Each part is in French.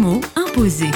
mots imposés.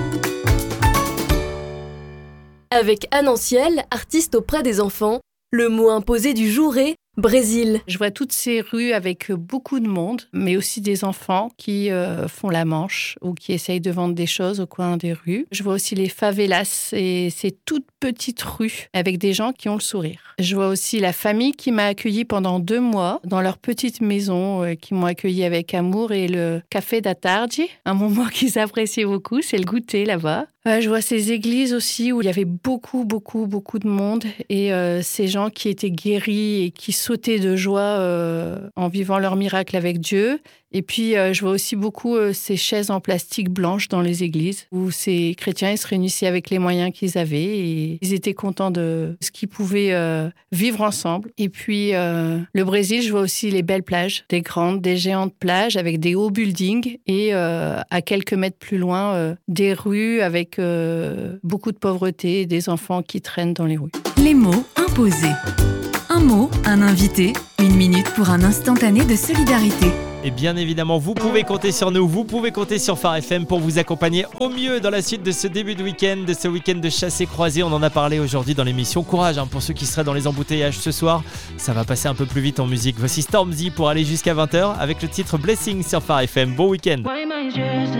Avec Anne Anciel, artiste auprès des enfants, le mot imposé du jour est Brésil. Je vois toutes ces rues avec beaucoup de monde, mais aussi des enfants qui font la manche ou qui essayent de vendre des choses au coin des rues. Je vois aussi les favelas et ces toutes petites rues avec des gens qui ont le sourire. Je vois aussi la famille qui m'a accueillie pendant 2 mois dans leur petite maison, qui m'ont accueillie avec amour, et le café da tarde, un moment qu'ils appréciaient beaucoup, c'est le goûter là-bas. Je vois ces églises aussi où il y avait beaucoup de monde et ces gens qui étaient guéris et qui sautaient de joie en vivant leur miracle avec Dieu. Et puis, je vois aussi beaucoup ces chaises en plastique blanches dans les églises où ces chrétiens ils se réunissaient avec les moyens qu'ils avaient et ils étaient contents de ce qu'ils pouvaient vivre ensemble. Et puis, le Brésil, je vois aussi les belles plages, des géantes plages avec des hauts buildings et à quelques mètres plus loin, des rues avec beaucoup de pauvreté et des enfants qui traînent dans les rues. Les mots imposés. Un mot, un invité, 1 minute pour un instantané de solidarité. Et bien évidemment, vous pouvez compter sur nous, vous pouvez compter sur Phare FM pour vous accompagner au mieux dans la suite de ce début de week-end, de ce week-end de chassé-croisé. On en a parlé aujourd'hui dans l'émission. Courage pour ceux qui seraient dans les embouteillages ce soir. Ça va passer un peu plus vite en musique. Voici Stormzy pour aller jusqu'à 20h avec le titre Blessing sur Phare FM. Bon week-end.